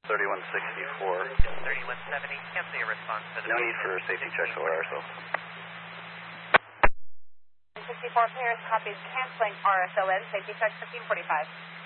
3164. 3170, cancel your response for the... No need for safety checks OR, so. 64 pairs, copies canceling RSLN, safety check 1545.